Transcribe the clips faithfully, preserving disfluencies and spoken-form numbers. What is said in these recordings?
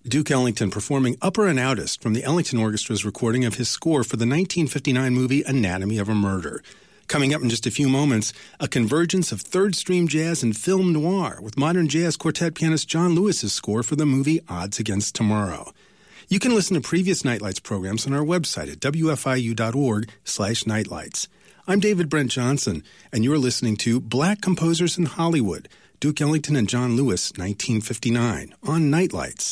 Duke Ellington performing Upper and Outest from the Ellington Orchestra's recording of his score for the nineteen fifty-nine movie Anatomy of a Murder. Coming up in just a few moments, a convergence of third-stream jazz and film noir with modern jazz quartet pianist John Lewis's score for the movie Odds Against Tomorrow. You can listen to previous Nightlights programs on our website at w f i u dot org slash nightlights. I'm David Brent Johnson, and you're listening to Black Composers in Hollywood, Duke Ellington and John Lewis, nineteen fifty-nine, on Nightlights.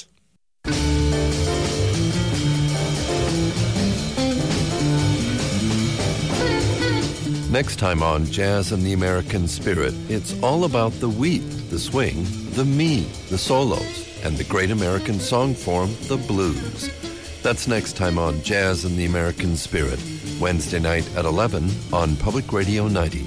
Next time on Jazz and the American Spirit, it's all about the wheat, the swing, the me, the solos, and the great American song form, the blues. That's next time on Jazz and the American Spirit, Wednesday night at eleven on Public Radio ninety.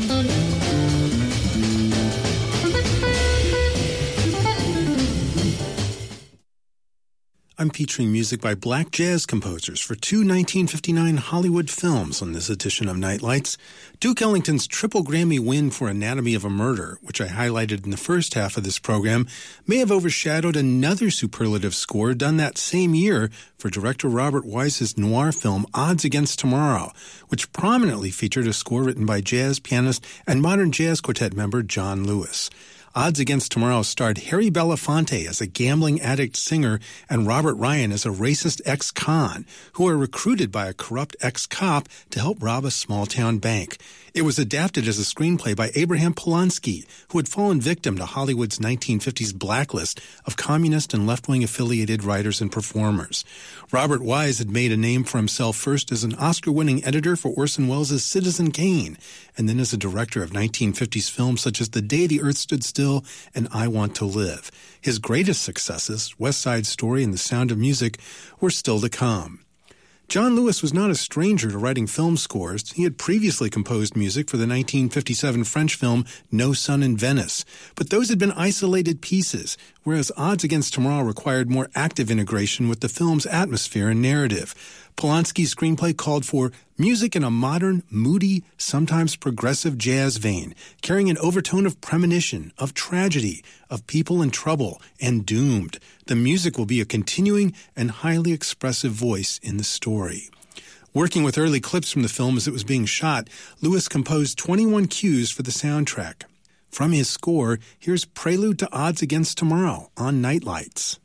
I'm featuring music by black jazz composers for two nineteen fifty-nine Hollywood films on this edition of Nightlights. Duke Ellington's triple Grammy win for Anatomy of a Murder, which I highlighted in the first half of this program, may have overshadowed another superlative score done that same year for director Robert Wise's noir film Odds Against Tomorrow, which prominently featured a score written by jazz pianist and modern jazz quartet member John Lewis. Odds Against Tomorrow starred Harry Belafonte as a gambling addict singer and Robert Ryan as a racist ex-con who are recruited by a corrupt ex-cop to help rob a small-town bank. It was adapted as a screenplay by Abraham Polanski, who had fallen victim to Hollywood's nineteen fifties blacklist of communist and left-wing affiliated writers and performers. Robert Wise had made a name for himself first as an Oscar-winning editor for Orson Welles' Citizen Kane, and then as a director of nineteen fifties films such as The Day the Earth Stood Still and I Want to Live. His greatest successes, West Side Story and The Sound of Music, were still to come. John Lewis was not a stranger to writing film scores. He had previously composed music for the nineteen fifty-seven French film No Sun in Venice, but those had been isolated pieces, whereas Odds Against Tomorrow required more active integration with the film's atmosphere and narrative. Polanski's screenplay called for music in a modern, moody, sometimes progressive jazz vein, carrying an overtone of premonition, of tragedy, of people in trouble and doomed. The music will be a continuing and highly expressive voice in the story. Working with early clips from the film as it was being shot, Lewis composed twenty-one cues for the soundtrack. From his score, here's Prelude to Odds Against Tomorrow on Nightlights.